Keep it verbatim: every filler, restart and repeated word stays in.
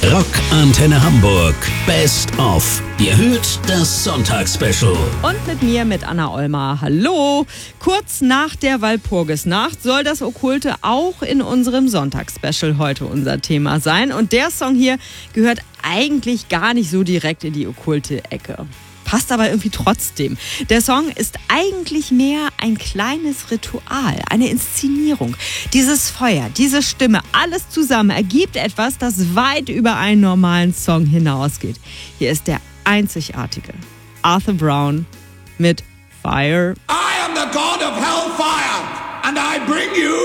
Rock Antenne Hamburg. Best of. Ihr hört das Sonntagsspecial. Und mit mir, mit Anna Olmer. Hallo! Kurz nach der Walpurgisnacht soll das Okkulte auch in unserem Sonntagsspecial heute unser Thema sein. Und der Song hier gehört eigentlich gar nicht so direkt in die okkulte Ecke. Passt aber irgendwie trotzdem. Der Song ist eigentlich mehr ein kleines Ritual, eine Inszenierung. Dieses Feuer, diese Stimme, alles zusammen ergibt etwas, das weit über einen normalen Song hinausgeht. Hier ist der einzigartige Arthur Brown mit Fire. I am the god of hellfire and I bring you